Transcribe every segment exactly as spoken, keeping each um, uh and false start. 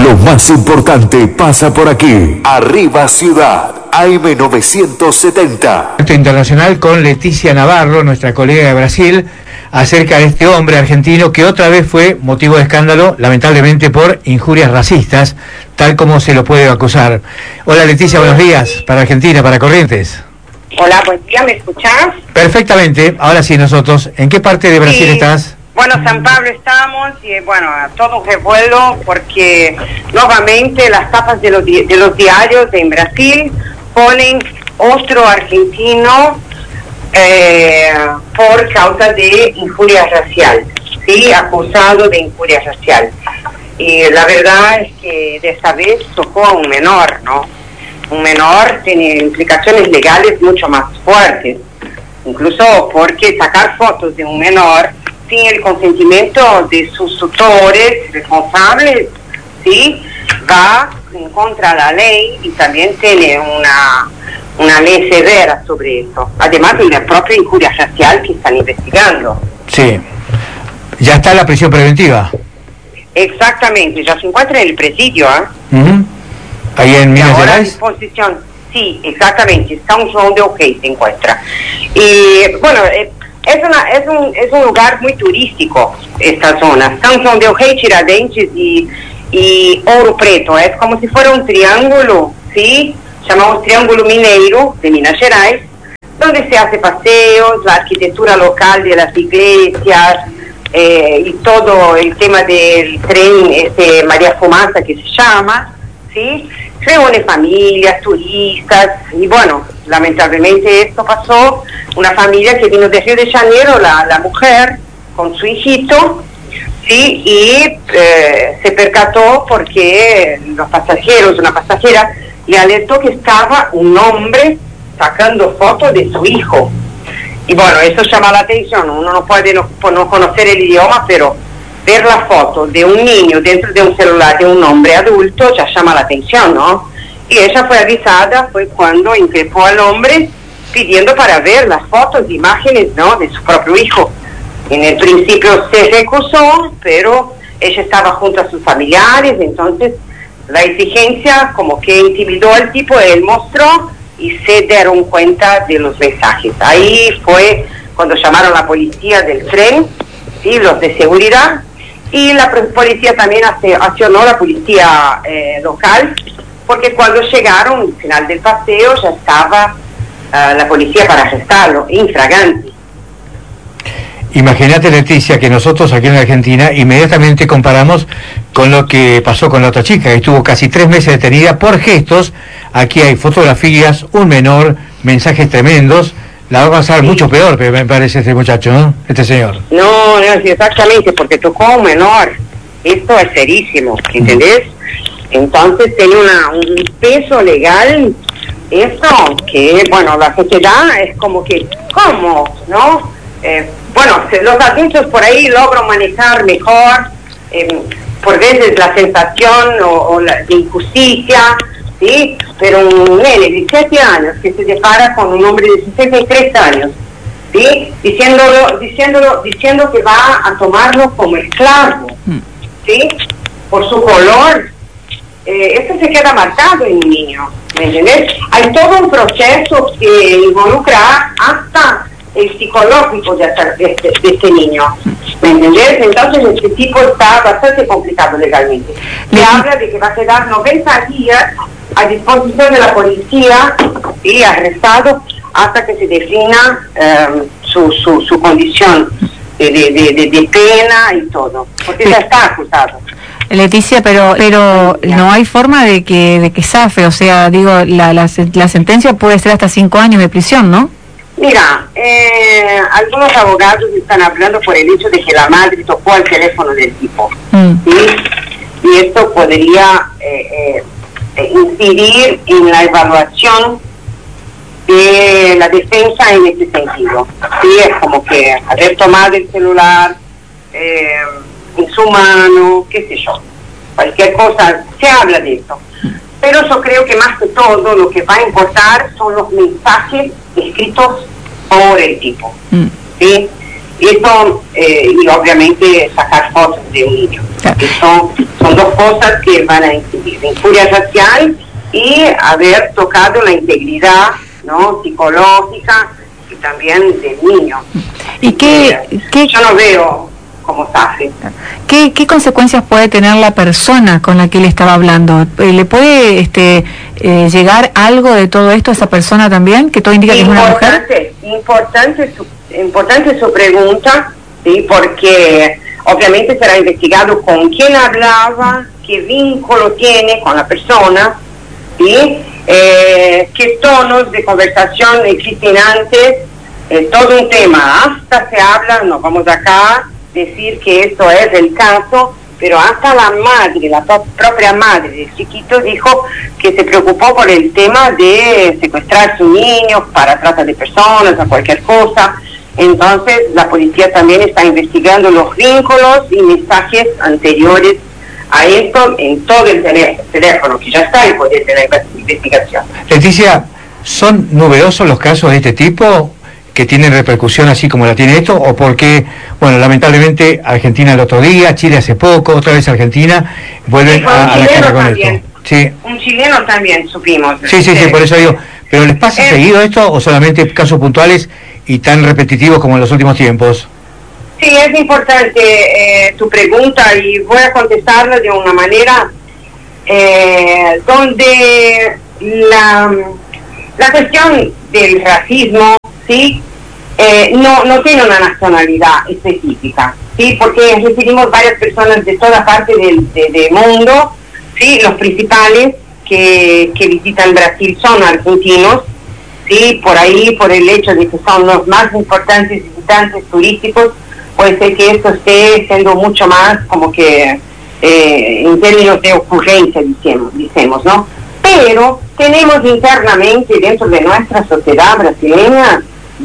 Lo más importante pasa por aquí. Arriba Ciudad, A M novecientos setenta. Internacional con Leticia Navarro, nuestra colega de Brasil, acerca de este hombre argentino que otra vez fue motivo de escándalo, lamentablemente por injurias racistas, tal como se lo puede acusar. Hola Leticia, buenos días, para Argentina, para Corrientes. Hola, buen día, ¿me escuchás? Perfectamente, ahora sí nosotros. ¿En qué parte de Brasil sí. estás? Bueno, San Pablo estamos y bueno, todo un revuelo porque nuevamente las tapas de los, di de los diarios en Brasil ponen otro argentino eh, por causa de injuria racial, ¿sí? Acusado de injuria racial. Y la verdad es que de esta vez tocó a un menor, ¿no? Un menor tiene implicaciones legales mucho más fuertes, incluso porque sacar fotos de un menor sin el consentimiento de sus tutores responsables, ¿sí? Va en contra de la ley y también tiene una, una ley severa sobre eso, además de la propia injuria racial que están investigando. Sí, ya está la prisión preventiva. Exactamente, ya se encuentra en el presidio, ¿eh? Uh-huh. Ahí en Minas ahora Gerais. A disposición, sí, exactamente, São João del Rei se encuentra. Y bueno, eh, es, una, es, un, es un lugar muy turístico esta zona, São João del Rei, Tiradentes y, y Ouro Preto, es como si fuera un triángulo, ¿sí? Llamamos Triángulo Mineiro de Minas Gerais, donde se hace paseos, la arquitectura local de las iglesias, eh, y todo el tema del tren, este María Fumaça que se llama, ¿sí? Reúne familias, turistas, y bueno, lamentablemente esto pasó, una familia que vino de Río de Janeiro, la, la mujer, con su hijito, ¿sí? Y eh, se percató porque los pasajeros, una pasajera, le alertó que estaba un hombre sacando fotos de su hijo. Y bueno, eso llama la atención, uno no puede no, no conocer el idioma, pero ver la foto de un niño dentro de un celular de un hombre adulto ya llama la atención, ¿no? Y ella fue avisada, fue cuando increpó al hombre pidiendo para ver las fotos, imágenes, ¿no? De su propio hijo. En el principio se recusó, pero ella estaba junto a sus familiares, entonces la exigencia como que intimidó al tipo, él mostró y se dieron cuenta de los mensajes. Ahí fue cuando llamaron a la policía del tren, ¿sí? Los de seguridad, y la policía también accionó la policía eh, local, porque cuando llegaron al final del paseo ya estaba uh, la policía para arrestarlo, infragante. Imagínate, Leticia, que nosotros aquí en Argentina inmediatamente comparamos con lo que pasó con la otra chica, que estuvo casi tres meses detenida por gestos. Aquí hay fotografías, un menor, mensajes tremendos. La va a pasar sí. mucho peor, me parece, este muchacho, ¿no? Este señor. No, no, sí, exactamente, porque tocó a un menor. Esto es serísimo, ¿entendés? Entonces tiene una, un peso legal, esto, que, bueno, la sociedad es como que, ¿cómo? ¿No? Eh, bueno, los adultos por ahí logran manejar mejor, eh, por veces la sensación o, o la de injusticia, ¿sí? Pero un nene de diecisiete años que se separa con un hombre de sesenta y tres años, ¿sí? Diciéndolo, diciéndolo, diciendo que va a tomarlo como esclavo, ¿sí? Por su color, eh, eso se queda marcado en un niño, ¿me entendés? Hay todo un proceso que involucra hasta el psicológico de, de, este, de este niño, ¿me entendés? Entonces este tipo está bastante complicado legalmente. Se habla de que va a quedar noventa días a disposición de la policía y arrestado hasta que se defina um, su, su, su condición de, de, de, de pena y todo, porque ya está acusado. Leticia, pero pero no hay forma de que de que zafe, o sea, digo, la, la, la sentencia puede ser hasta cinco años de prisión, ¿no? Mira, eh, algunos abogados están hablando por el hecho de que la madre tocó el teléfono del tipo, mm. ¿sí? Y esto podría eh, eh, incidir en la evaluación de la defensa en este sentido. Sí, es como que haber tomado el celular eh, en su mano, qué sé yo, cualquier cosa, se habla de eso. Pero yo creo que más que todo lo que va a importar son los mensajes escritos por el tipo, mm. ¿sí? Eso, eh, y obviamente sacar fotos de un niño. Son, son dos cosas que van a incidir, injuria racial y haber tocado la integridad, ¿no?, psicológica y también del niño. ¿Y qué, qué, yo no veo cómo se hace. ¿Qué, ¿Qué consecuencias puede tener la persona con la que él estaba hablando? ¿Le puede este, eh, llegar algo de todo esto a esa persona también? Que todo indica que es una mujer. Importante su, importante su pregunta, ¿sí? Porque obviamente será investigado con quién hablaba, qué vínculo tiene con la persona, ¿sí? Eh, qué tonos de conversación existen antes, eh, todo un tema. Hasta se habla, no vamos acá decir que esto es el caso, pero hasta la madre, la propia madre del chiquito dijo que se preocupó por el tema de secuestrar a su niño para trata de personas o cualquier cosa. Entonces la policía también está investigando los vínculos y mensajes anteriores a esto en todo el teléfono, que ya está en poder de la investigación. Leticia, ¿son numerosos los casos de este tipo que tienen repercusión así como la tiene esto? ¿O porque, bueno, lamentablemente Argentina el otro día, Chile hace poco, otra vez Argentina, vuelven a, a la guerra con también. esto? Sí. Un chileno también supimos. Sí, sí, sí, por eso digo, ¿pero les pasa eh, seguido esto o solamente casos puntuales y tan repetitivos como en los últimos tiempos? Sí, es importante eh, tu pregunta y voy a contestarla de una manera eh, donde la, la cuestión del racismo, ¿sí? Eh, no, no tiene una nacionalidad específica, ¿sí? Porque recibimos varias personas de toda parte del de, de mundo, ¿sí? Los principales que, que visitan Brasil son argentinos, ¿sí? Por ahí, por el hecho de que son los más importantes visitantes turísticos, puede ser que esto esté siendo mucho más como que eh, en términos de ocurrencia, decimos, decimos, ¿no? Pero tenemos internamente dentro de nuestra sociedad brasileña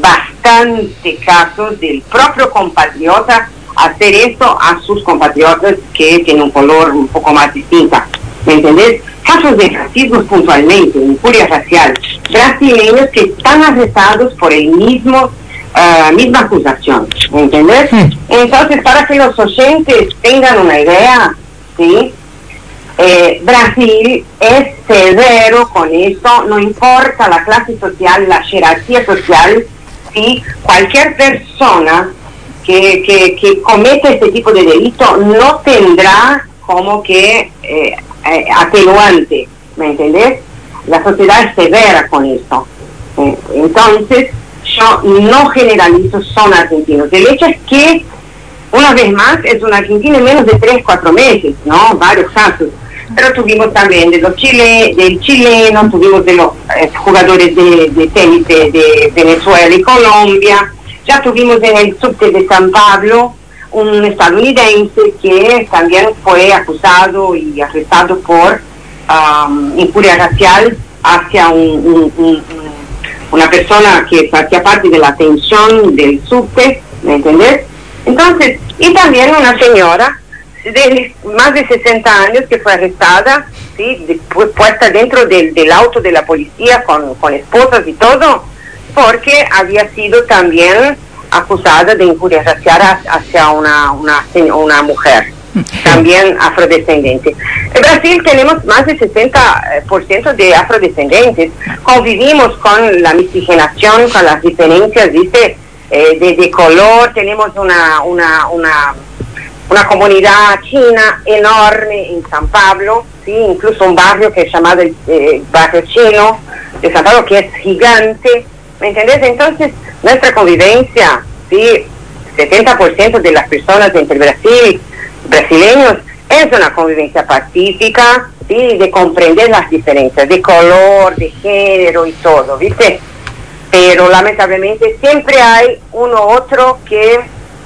bastante casos del propio compatriota hacer esto a sus compatriotas que tienen un color un poco más distinto, ¿me entendés? Casos de racismo puntualmente, injuria racial, brasileños que están arrestados por el mismo Uh, misma acusación, ¿me entendés? Sí. Entonces, para que los oyentes tengan una idea, ¿sí? Eh, Brasil es severo con eso, no importa la clase social, la jerarquía social, ¿sí? Cualquier persona que, que, que comete este tipo de delito no tendrá como que eh, eh, atenuante, ¿me entendés? La sociedad es severa con eso. Eh, entonces, yo no generalizo, son argentinos. El hecho es que, una vez más, es una Argentina en menos de tres, cuatro meses, ¿no? Varios casos. Pero tuvimos también de los chile, del chileno, tuvimos de los eh, jugadores de, de tenis de, de Venezuela y Colombia, ya tuvimos en el subte de San Pablo un estadounidense que también fue acusado y arrestado por um, injuria racial hacia un, un, un, un una persona que hacía parte de la atención del subte, ¿me entendés? Entonces, y también una señora de más de sesenta años que fue arrestada, ¿sí? De, puesta dentro del, del auto de la policía con, con esposas y todo, porque había sido también acusada de injuria racial hacia una, una, una mujer, también afrodescendiente. En Brasil tenemos más del sesenta por ciento de afrodescendientes, convivimos con la miscigenación, con las diferencias, ¿viste? Eh, de, de color, tenemos una, una, una, una comunidad china enorme en San Pablo, ¿sí? Incluso un barrio que es llamado el eh, barrio chino de San Pablo, que es gigante, ¿me entendés? Entonces, nuestra convivencia, ¿sí? setenta por ciento de las personas entre Brasil brasileños es una convivencia pacífica, ¿sí? De comprender las diferencias de color, de género y todo, ¿viste? Pero lamentablemente siempre hay uno u otro que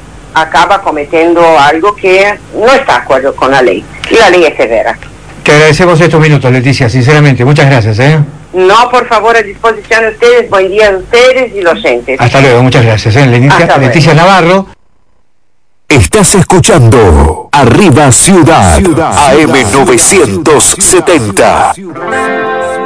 acaba cometiendo algo que no está de acuerdo con la ley, y la ley es severa. Te agradecemos estos minutos, Leticia, sinceramente, muchas gracias, ¿eh? No, por favor, a disposición de ustedes, buen día a ustedes y los oyentes. Hasta luego, muchas gracias, ¿eh? Leticia, Leticia Navarro. Estás escuchando Arriba Ciudad, Ciudad A M novecientos setenta.